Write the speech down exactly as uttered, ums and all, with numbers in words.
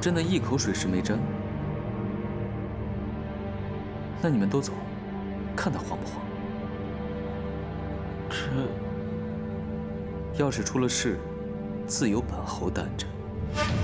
真的一口水是没沾。那你们都走，看他慌不慌。 这要是出了事，自有本侯担着。